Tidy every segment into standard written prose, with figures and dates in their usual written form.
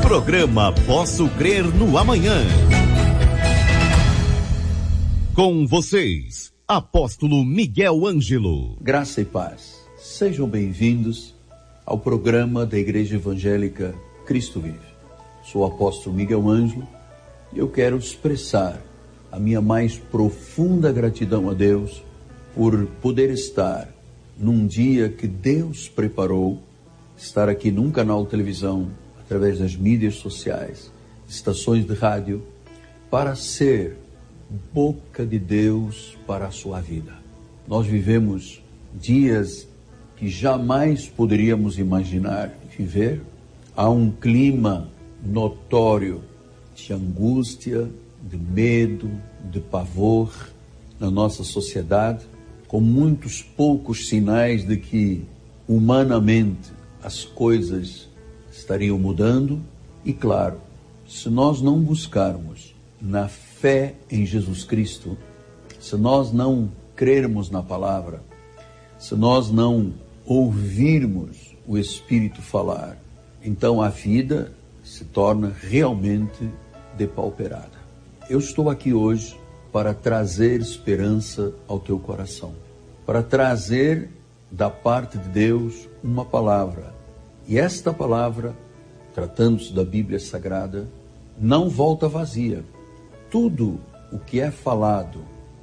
Programa Posso Crer no Amanhã. Com vocês, Apóstolo Miguel Ângelo. Graça e paz. Sejam bem-vindos ao programa da Igreja Evangélica Cristo Vive. Sou o Apóstolo Miguel Ângelo e eu quero expressar a minha mais profunda gratidão a Deus por poder estar num dia que Deus preparou, estar aqui num canal de televisão, através das mídias sociais, estações de rádio, para ser boca de Deus para a sua vida. Nós vivemos dias que jamais poderíamos imaginar viver. Há um clima notório de angústia, de medo, de pavor na nossa sociedade, com muitos poucos sinais de que humanamente as coisas estariam mudando. E claro, se nós não buscarmos na fé em Jesus Cristo, se nós não crermos na palavra, se nós não ouvirmos o Espírito falar, então a vida se torna realmente depauperada. Eu estou aqui hoje para trazer esperança ao teu coração, para trazer da parte de Deus uma palavra. E esta palavra, tratando-se da Bíblia Sagrada, não volta vazia. Tudo o que é falado,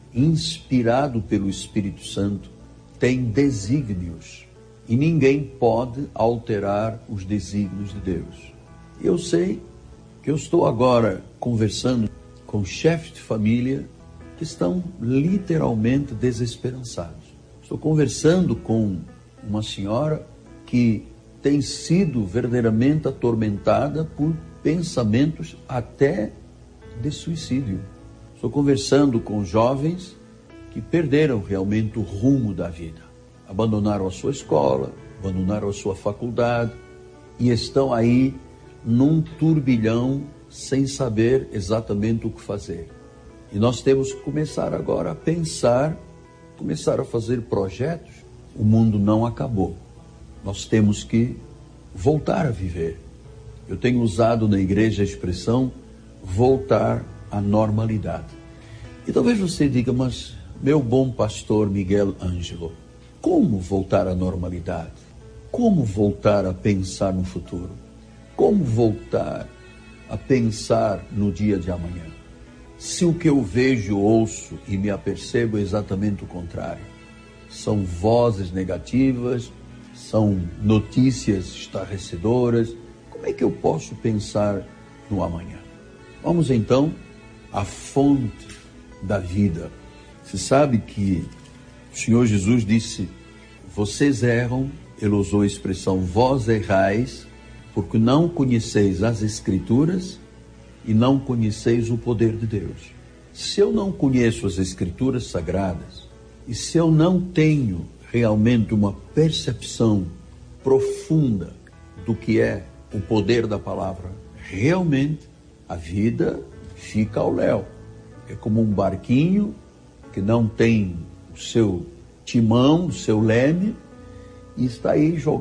inspirado pelo Espírito Santo, tem desígnios. E ninguém pode alterar os desígnios de Deus. Eu sei que eu estou agora conversando com chefes de família que estão literalmente desesperançados. Estou conversando com uma senhora que tem sido verdadeiramente atormentada por pensamentos até de suicídio. Estou conversando com jovens que perderam realmente o rumo da vida. Abandonaram a sua escola, abandonaram a sua faculdade e estão aí num turbilhão sem saber exatamente o que fazer. E nós temos que começar agora a pensar, começar a fazer projetos. O mundo não acabou. Nós temos que voltar a viver. Eu tenho usado na igreja a expressão voltar à normalidade. E talvez você diga, mas meu bom pastor Miguel Ângelo, como voltar à normalidade? Como voltar a pensar no futuro? Como voltar a pensar no dia de amanhã? Se o que eu vejo, ouço e me apercebo é exatamente o contrário. São vozes negativas, são notícias estarrecedoras. Como é que eu posso pensar no amanhã? Vamos então à fonte da vida. Você sabe que o Senhor Jesus disse, vocês erram, ele usou a expressão, vós errais, porque não conheceis as Escrituras e não conheceis o poder de Deus. Se eu não conheço as Escrituras Sagradas, e se eu não tenho realmente uma percepção profunda do que é o poder da palavra, realmente a vida fica ao léu. É como um barquinho que não tem o seu timão, o seu leme, e está aí jogado